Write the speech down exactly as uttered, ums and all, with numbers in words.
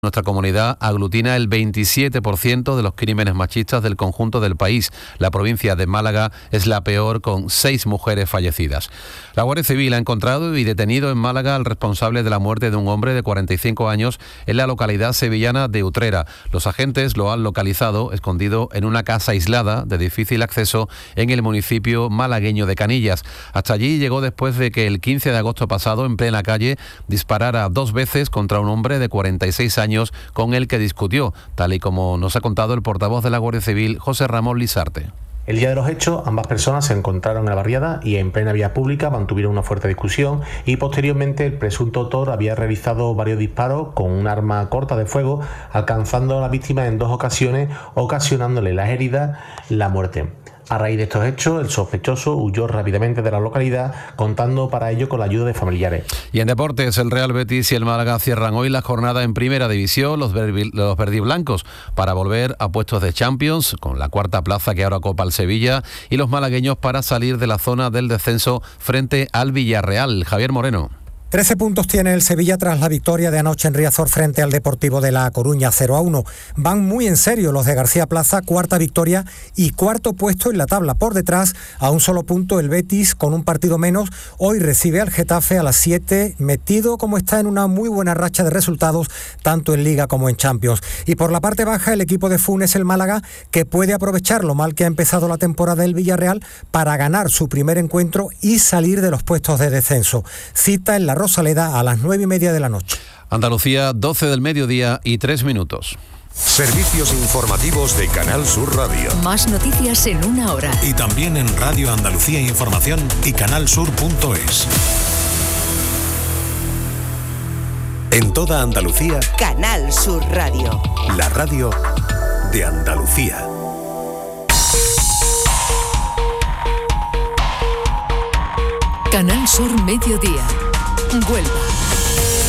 Nuestra comunidad aglutina el veintisiete por ciento de los crímenes machistas del conjunto del país. La provincia de Málaga es la peor, con seis mujeres fallecidas. La Guardia Civil ha encontrado y detenido en Málaga al responsable de la muerte de un hombre de cuarenta y cinco años en la localidad sevillana de Utrera. Los agentes lo han localizado escondido en una casa aislada de difícil acceso en el municipio malagueño de Canillas. Hasta allí llegó después de que el quince de agosto pasado, en plena calle, disparara dos veces contra un hombre de cuarenta y seis años con el que discutió, tal y como nos ha contado el portavoz de la Guardia Civil, José Ramón Lisarte. El día de los hechos, ambas personas se encontraron en la barriada y en plena vía pública mantuvieron una fuerte discusión y posteriormente el presunto autor había realizado varios disparos con un arma corta de fuego, alcanzando a la víctima en dos ocasiones, ocasionándole las heridas, la muerte. A raíz de estos hechos, el sospechoso huyó rápidamente de la localidad, contando para ello con la ayuda de familiares. Y en deportes, el Real Betis y el Málaga cierran hoy la jornada en Primera División, los, verdi, los verdiblancos, para volver a puestos de Champions, con la cuarta plaza que ahora copa el Sevilla, y los malagueños para salir de la zona del descenso frente al Villarreal. Javier Moreno. trece puntos tiene el Sevilla tras la victoria de anoche en Riazor frente al Deportivo de La Coruña, cero a uno. Van muy en serio los de García Plaza, cuarta victoria y cuarto puesto en la tabla. Por detrás, a un solo punto, el Betis, con un partido menos, hoy recibe al Getafe a las siete, metido como está en una muy buena racha de resultados, tanto en Liga como en Champions. Y por la parte baja, el equipo de Funes, el Málaga, que puede aprovechar lo mal que ha empezado la temporada del Villarreal para ganar su primer encuentro y salir de los puestos de descenso. Cita en la Rosaleda a las nueve y media de la noche. Andalucía, doce del mediodía y tres minutos. Servicios informativos de Canal Sur Radio. Más noticias en una hora. Y también en Radio Andalucía Información y canalsur punto es. En toda Andalucía, Canal Sur Radio. La radio de Andalucía. Canal Sur Mediodía. Huelva.